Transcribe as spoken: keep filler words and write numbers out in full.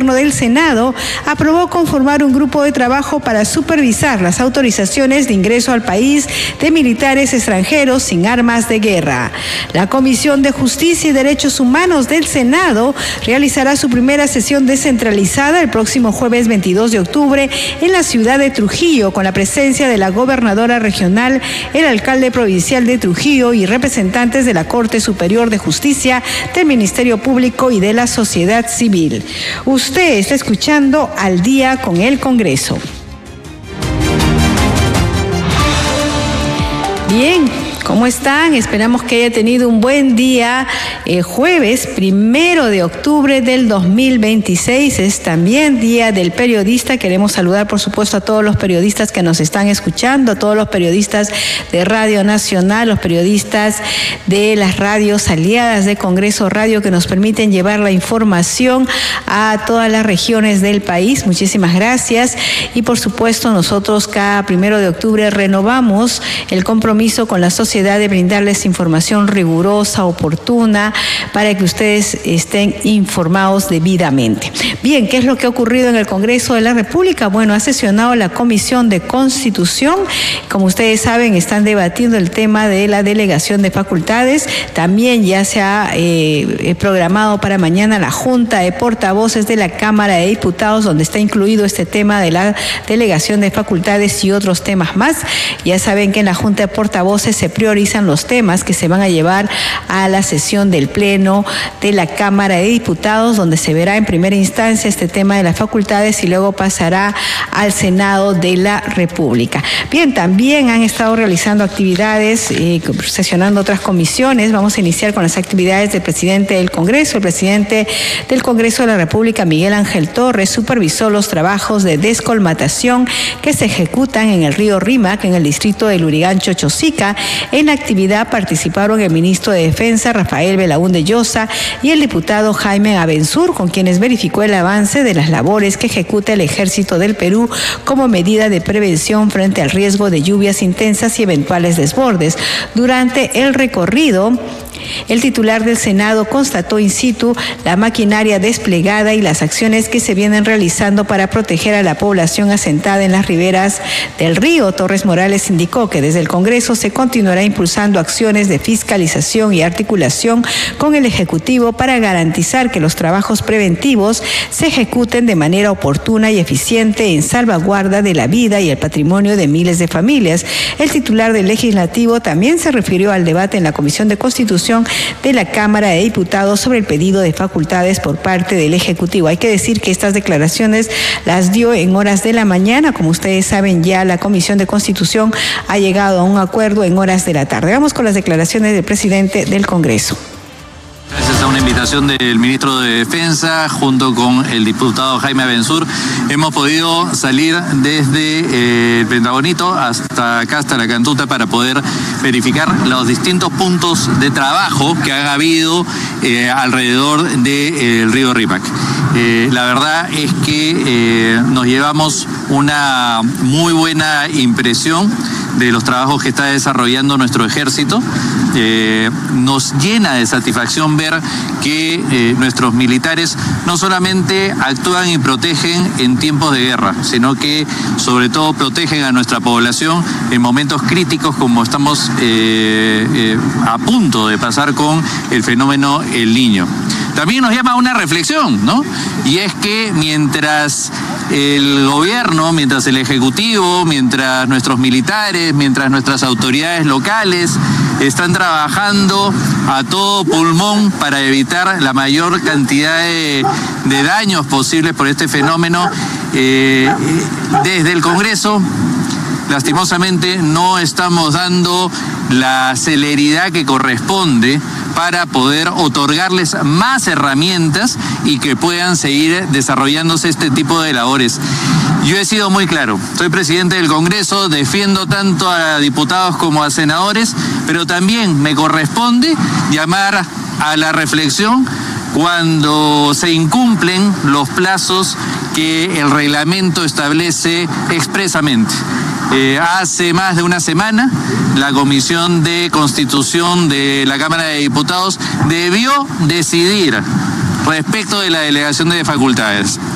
Gobierno del Senado aprobó conformar un grupo de trabajo para supervisar las autorizaciones de ingreso al país de militares extranjeros sin armas de guerra. La Comisión de Justicia y Derechos Humanos del Senado realizará su primera sesión descentralizada el próximo jueves veintidós de octubre en la ciudad de Trujillo, con la presencia de la gobernadora regional, el alcalde provincial de Trujillo y representantes de la Corte Superior de Justicia, del Ministerio Público y de la sociedad civil. Usted está escuchando Al Día con el Congreso. Bien, ¿cómo están? Esperamos que haya tenido un buen día. El jueves primero de octubre del dos mil veintiséis es también Día del Periodista. Queremos saludar, por supuesto, a todos los periodistas que nos están escuchando, a todos los periodistas de Radio Nacional, los periodistas de las radios aliadas de Congreso Radio que nos permiten llevar la información a todas las regiones del país. Muchísimas gracias. Y, por supuesto, nosotros cada primero de octubre renovamos el compromiso con la sociedad de brindarles información rigurosa, oportuna, para que ustedes estén informados debidamente. Bien, ¿qué es lo que ha ocurrido en el Congreso de la República? Bueno, ha sesionado la Comisión de Constitución. Como ustedes saben, están debatiendo el tema de la delegación de facultades. También ya se ha eh, programado para mañana la Junta de Portavoces de la Cámara de Diputados, donde está incluido este tema de la delegación de facultades y otros temas más. Ya saben que en la Junta de Portavoces se priorizan los temas que se van a llevar a la sesión del Pleno de la Cámara de Diputados, donde se verá en primera instancia este tema de las facultades y luego pasará al Senado de la República. Bien, también han estado realizando actividades, eh, sesionando otras comisiones. Vamos a iniciar con las actividades del presidente del Congreso. El presidente del Congreso de la República, Miguel Ángel Torres, supervisó los trabajos de descolmatación que se ejecutan en el río Rímac, en el distrito de Lurigancho, Chosica. En la actividad participaron el ministro de Defensa, Rafael Belaúnde Llosa, y el diputado Jaime Abensur, con quienes verificó el avance de las labores que ejecuta el Ejército del Perú como medida de prevención frente al riesgo de lluvias intensas y eventuales desbordes. Durante el recorrido, el titular del Senado constató in situ la maquinaria desplegada y las acciones que se vienen realizando para proteger a la población asentada en las riberas del río. Torres Morales indicó que desde el Congreso se continuará impulsando acciones de fiscalización y articulación con el Ejecutivo para garantizar que los trabajos preventivos se ejecuten de manera oportuna y eficiente en salvaguarda de la vida y el patrimonio de miles de familias. El titular del Legislativo también se refirió al debate en la Comisión de Constitución de la Cámara de Diputados sobre el pedido de facultades por parte del Ejecutivo. Hay que decir que estas declaraciones las dio en horas de la mañana. Como ustedes saben, ya la Comisión de Constitución ha llegado a un acuerdo en horas de la tarde. Vamos con las declaraciones del presidente del Congreso. Gracias a una invitación del ministro de Defensa junto con el diputado Jaime Abensur, hemos podido salir desde eh, el Pentagonito hasta acá, hasta la Cantuta, para poder verificar los distintos puntos de trabajo que han habido eh, alrededor del río Rímac. Eh, la verdad es que eh, nos llevamos una muy buena impresión de los trabajos que está desarrollando nuestro ejército. Eh, nos llena de satisfacción ver que eh, nuestros militares no solamente actúan y protegen en tiempos de guerra, sino que sobre todo protegen a nuestra población en momentos críticos como estamos eh, eh, a punto de pasar con el fenómeno El Niño. También nos llama a una reflexión, ¿no? Y es que mientras el gobierno, mientras el Ejecutivo, mientras nuestros militares, mientras nuestras autoridades locales están trabajando a todo pulmón para evitar la mayor cantidad de, de daños posibles por este fenómeno, eh, desde el Congreso, lastimosamente, no estamos dando la celeridad que corresponde para poder otorgarles más herramientas y que puedan seguir desarrollándose este tipo de labores. Yo he sido muy claro, soy presidente del Congreso, defiendo tanto a diputados como a senadores, pero también me corresponde llamar a la reflexión cuando se incumplen los plazos que el reglamento establece expresamente. Eh, hace más de una semana, la Comisión de Constitución de la Cámara de Diputados debió decidir respecto de la delegación de facultades.